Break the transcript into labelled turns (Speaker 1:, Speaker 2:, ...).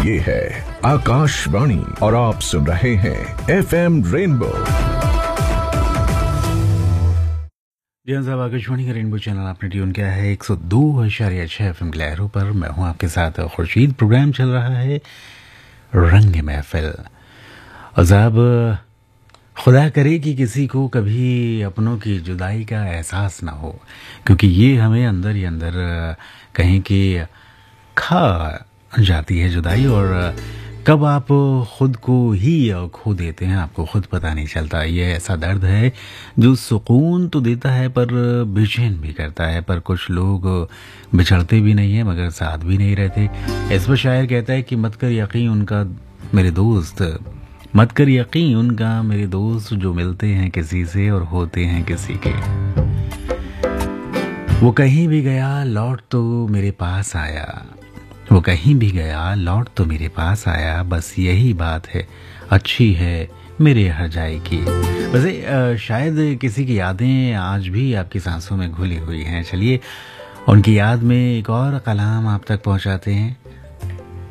Speaker 1: ये है आकाशवाणी और आप सुन रहे हैं FM रेनबो।
Speaker 2: जी साहब, आकाशवाणी का रेनबो चैनल आपने ट्यून किया है 102.6 FM की लहरों पर। मैं हूं आपके साथ खुर्शीद। प्रोग्राम चल रहा है रंग महफिल। और साहब, खुदा करे कि किसी को कभी अपनों की जुदाई का एहसास ना हो, क्योंकि ये हमें अंदर ही अंदर कहीं कि खा जाती है जुदाई। और कब आप खुद को ही खो देते हैं आपको खुद पता नहीं चलता। ये ऐसा दर्द है जो सुकून तो देता है पर बेचैन भी करता है। पर कुछ लोग बिछड़ते भी नहीं है मगर साथ भी नहीं रहते। इस पर शायर कहता है कि मत कर यकीन उनका मेरे दोस्त, मत कर यकीन उनका मेरे दोस्त, जो मिलते हैं किसी से और होते हैं किसी के। वो कहीं भी गया लौट तो मेरे पास आया, वो कहीं भी गया लौट तो मेरे पास आया, बस यही बात है अच्छी है मेरे हर जाए की। वैसे शायद किसी की यादें आज भी आपकी सांसों में घुली हुई हैं। चलिए उनकी याद में एक और कलाम आप तक पहुंचाते हैं।